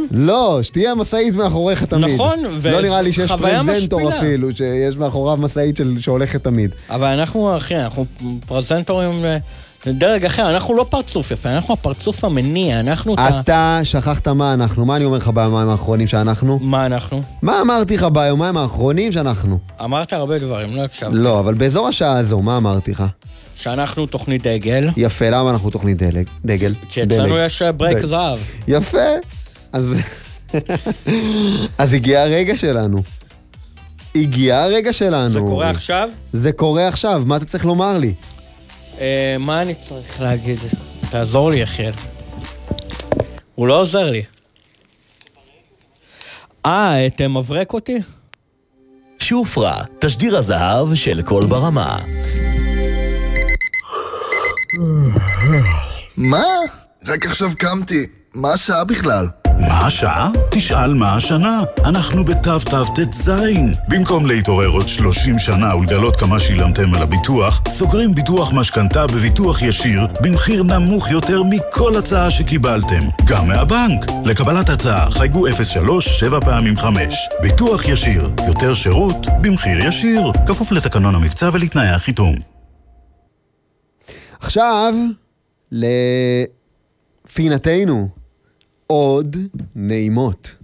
לא, שתהיה מסעית מאחוריך תמיד. נכון, לא נראה לי שיש פרזנטור משפילה. אפילו, שיש מאחוריו מסעית שהולכת תמיד. אבל אנחנו, אחי, אנחנו פרזנטורים דרג אחר, אנחנו לא פרצוף יפה, אנחנו הפרצוף המניע, אנחנו... אתה שכחת מה אנחנו, מה אני אומר לך ביומיים האחרונים שאנחנו? מה אנחנו? מה אמרתי לך ביומיים האחרונים שאנחנו? אמרת הרבה דברים, לא הקשבתי. לא, אבל באזור השעה הזו, מה אמרתי לך? שאנחנו תוכנית דגל. יפה, למה אנחנו תוכנית דגל? כי אצלנו יש ברייק זהב. יפה, אז... אז הגיע הרגע שלנו. הגיע הרגע שלנו. זה קורה עכשיו? זה קורה עכשיו, מה אתה צריך לומר לי? מה אני צריך להגיד? תעזור לי, יחיאל. הוא לא עוזר לי. אתה מברק אותי? שופרה, תשדיר הזהב של קול ברמה. מה? רק עכשיו קמתי. מה השעה בכלל? מה השעה? תשאל מה השנה. אנחנו בתו-תו-תת זין. במקום להתעורר עוד 30 שנה ולגלות כמה שילמתם על הביטוח, סוגרים ביטוח משכנתה בביטוח ישיר במחיר נמוך יותר מכל הצעה שקיבלתם. גם מהבנק. לקבלת הצעה חייגו 03 7 פעמים 5. ביטוח ישיר. יותר שירות במחיר ישיר. כפוף לתקנון המבצע ולתנאי החיתום. עכשיו, לפינתנו, עוד נעימות.